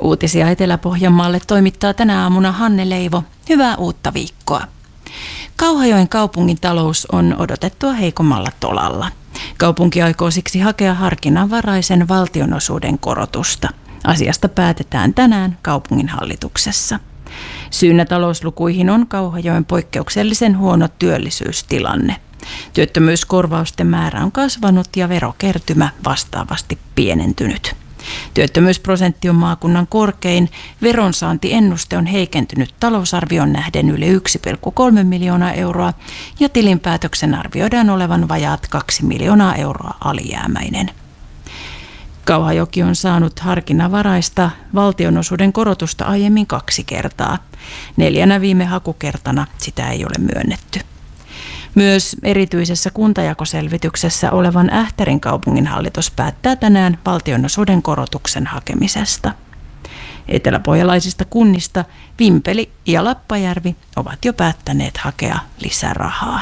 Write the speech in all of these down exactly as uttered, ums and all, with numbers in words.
Uutisia Etelä-Pohjanmaalle toimittaa tänä aamuna Hanne Leivo. Hyvää uutta viikkoa. Kauhajoen kaupungin talous on odotettua heikommalla tolalla. Kaupunki aikoo siksi hakea harkinnanvaraisen valtionosuuden korotusta. Asiasta päätetään tänään kaupunginhallituksessa. Syynä talouslukuihin on Kauhajoen poikkeuksellisen huono työllisyystilanne. Työttömyyskorvausten määrä on kasvanut ja verokertymä vastaavasti pienentynyt. Työttömyysprosentti on maakunnan korkein, veronsaantiennuste on heikentynyt talousarvion nähden yli yksi pilkku kolme miljoonaa euroa ja tilinpäätöksen arvioidaan olevan vajaat kaksi miljoonaa euroa alijäämäinen. Kauhajoki on saanut harkinnanvaraista valtionosuuden korotusta aiemmin kaksi kertaa. Neljänä viime hakukertana sitä ei ole myönnetty. Myös erityisessä kuntajakoselvityksessä olevan Ähtärin kaupunginhallitus päättää tänään valtionosuuden korotuksen hakemisesta. Eteläpohjalaisista kunnista Vimpeli ja Lappajärvi ovat jo päättäneet hakea lisärahaa.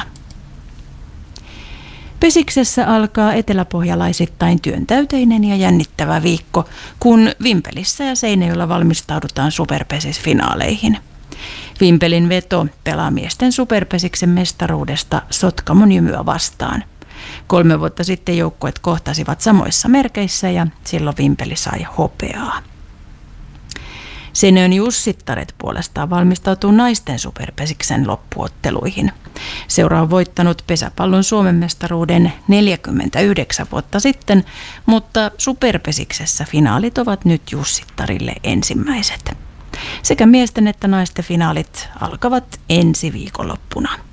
Pesiksessä alkaa eteläpohjalaisittain työntäyteinen ja jännittävä viikko, kun Vimpelissä ja Seinäjoella valmistaudutaan superpesisfinaaleihin. Vimpelin veto pelaa miesten superpesiksen mestaruudesta Sotkamon Jymyä vastaan. Kolme vuotta sitten joukkueet kohtasivat samoissa merkeissä ja silloin Vimpeli sai hopeaa. Seinäjoen Jussittaret puolestaan valmistautuu naisten superpesiksen loppuotteluihin. Seura on voittanut pesäpallon Suomen mestaruuden neljäkymmentäyhdeksän vuotta sitten, mutta superpesiksessä finaalit ovat nyt Jussittarille ensimmäiset. Sekä miesten että naisten finaalit alkavat ensi viikonloppuna.